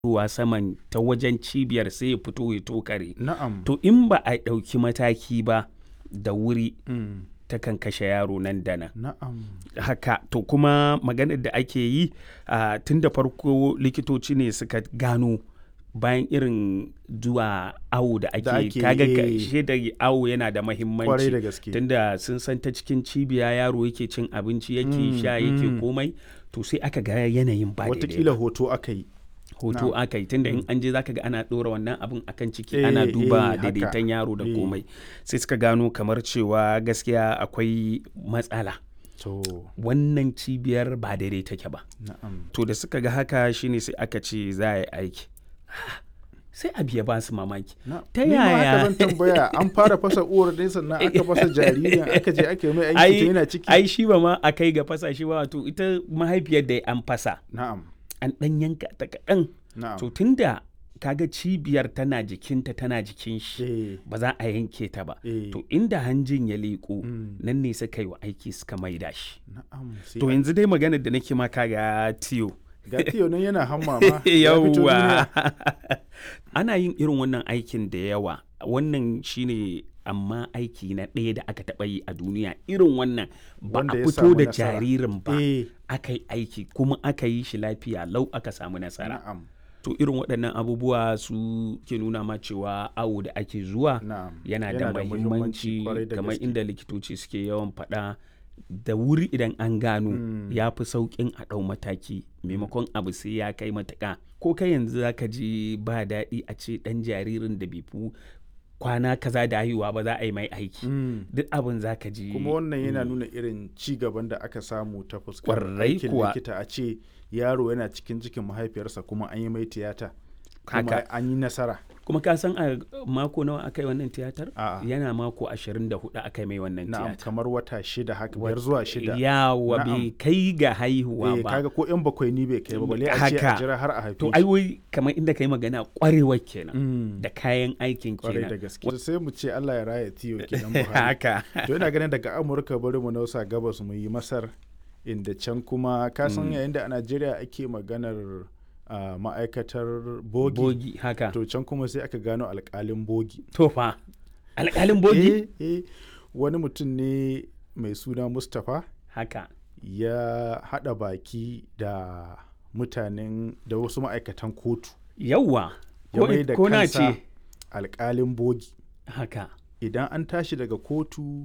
ruwa saman ta wajen cibiyar sai ya fito ya tokare. Na'am. To in ba a ɗauki mataki ba da wuri takan kashe yaro nan da nan. Na'am. Haka to kuma maganar da ake yi tun da farko likitoci ne suka gano bayan irin zuwa awo da ake kaga da awo yana da mahimmanci tunda sun san ta cikin cibiya yaro yake cin abinci yake sha yake komai to sai aka ga yanayin ba daidai. Watakila hoto aka yi. Hoto aka yi tunda in an je zaka ga ana ɗora wannan abin akan ciki ana duba daidaiton yaro da komai sai suka gano kamar cewa gaskiya akwai matsala. Wannan cibiyar ba daidai take ba. To da suka ga haka shine sai aka ce za a yi aiki. Sai abu ya ba su mamaki. Ta yaya? Zan tambaya an fara fasa uwar ne sannan aka fasa jaririn aka je aka yi mai aiki ta yana ciki. Ai shi ba ma a kai ga fasa shi ba wato ita mahaifiyar da an fasa. Na'am. An ɗan yanka ta kaɗan. To tunda kaga cibiyar tana jikinta tana jikin shi ba za a yanke ta ba. To inda hanjin ya leƙo nan ne suka yi wa aiki suka maida shi. To yanzu dai maganar da nake ma kaga tiyo. Ga tiyo nan yana hamma ma. Yawwa. Ana yin irin wannan aikin da yawa. Wannan shine amma aiki na ɗaya da aka taɓa yi a duniya irin wannan ba a fito da jaririn ba aka yi aiki kuma aka yi shi lafiya lau aka samu nasara. To irin waɗannan abubuwa su ke nuna ma cewa awo da ake zuwa yana da muhimmanci kamar inda likitoci suke yawan faɗa da wuri idan an gano ya fi sauƙin a ɗau mataki maimakon abu sai ya kai matuƙa. Ko kai yanzu za ka ji ba daɗi a ce ɗan jaririn da bai fi kwana kaza da haihuwa ba za a yi mai aiki duk abin za ka ji. Kuma wannan yana nuna irin ci gaban da aka samu ta fuskar aikin likita a ce yaro yana cikin mahaifiyarsa kuma an yi mai tiyata kuma an yi nasara. Kuma ka san a mako nawa aka yi wannan tiyatar? Yana mako 24 aka yi mai wannan tiyatar. Kamar wata 6 haka 5 zuwa 6. Yawa bai kai ga haihuwa ba. Kaga ko yan bakwai ni bai kai ba balle a ce a jira har a haife. To ai wai kamar inda kai magana kwarewa kenan da kayan aikin kenan. Da gaske. Sai mu ce Allah ya raya tiyo kenan Buhari. Haka. To ina ganin daga Amurka bari mu nausa gabas mu yi Masar inda can kuma ka san yayin da a Najeriya ake maganar ma'aikatar bogi haka to can kuma sai aka gano alƙalin bogi. To fa alƙalin bogi? Wani mutum ne mai suna Mustapha haka ya haɗa baki da mutanen da wasu ma'aikatan kotu. Yawwa ya mai da kansa alƙalin bogi haka. Idan an tashi daga kotu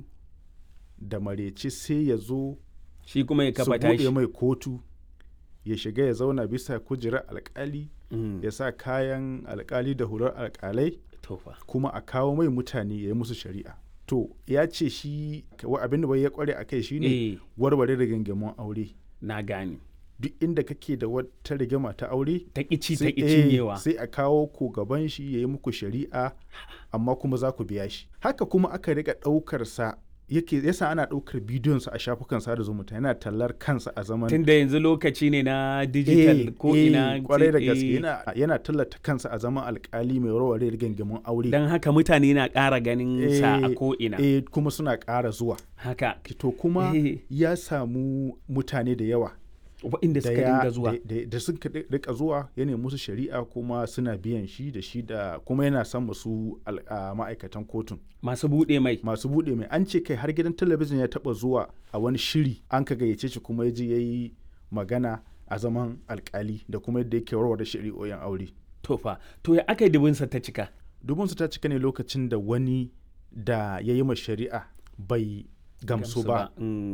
da mareci sai ya zo shi kuma ya kafa tashi su buɗe mai kotu ya shiga ya zauna bisa kujerar alkali ya sa kayan alkali da hular alkalai kuma a kawo mai mutane ya yi musu shari'a. To ya ce shi abin da bai ya kware a kai shine warware rigingimun aure. Na gane. Duk inda kake da wata rigima ta aure ta ƙici ta cinyewa sai a kawo ku gaban shi ya yi muku shari'a amma kuma za ku biya shi. Haka kuma aka riƙa ɗaukar sa yasa ana ɗaukar bidiyon sa a shafukan sada zumunta yana tallar kansa a zaman tunda yanzu lokaci ne na digital ko ina kwarai da gaske yana tallata kansa a zaman alkali mai warware rigingimun aure dan haka mutane na ƙara ganin sa a ko ina kuma suna ƙara zuwa haka to kuma ya samu mutane da yawa waɗanda suka dinga zuwa da suka rika zuwa ya nemi musu shari'a kuma suna biyan shi da kuma yana son musu ma'aikatan kotun masu buɗe mai an ce kai har gidan talabijin ya taɓa zuwa a wani shiri an ka gayyace shi kuma ya je ya yi magana a zaman alkali da kuma yadda yake warware shari'o'in aure. To ya aka yi dubinsa ta cika? Dubinsa ta cika ne lokacin da wani da ya yi ma shari'a bai gamsu ba.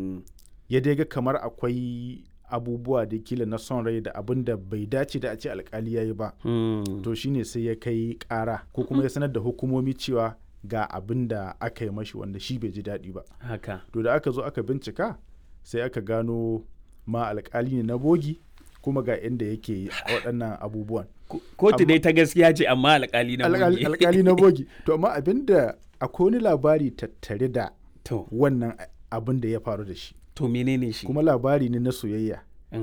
Ya dai ga kamar akwai abubuwa da kila na son rai da abin da bai dace da a ce alkali ya yi ba. To shine sai ya kai ƙara ko kuma ya sanar da hukumomi cewa ga abin da aka yi mashi wanda shi bai ji daɗi ba. Haka. To da aka zo aka bincika sai aka gano ma alkali ne na bogi kuma ga inda yake waɗannan abubuwan. Kotu dai ta gaskiya ce amma alkali na bogi. Alkali na bogi. To amma abin da akwai wani labari tattare da wannan abin da ya faru da shi. To menene shi? Kuma labari ne na soyayya.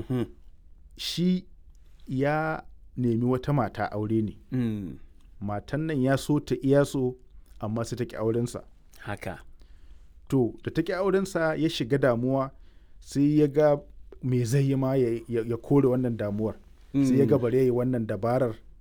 Shi ya nemi wata mata aure ne. Matan nan ya so ta iya so amma sai ta ki aurensa. Haka. To da ta ki aurensa ya shiga damuwa sai ya ga me zai yi ma ya kore wannan damuwar. Sai ya ga bare ya yi wannan dabarar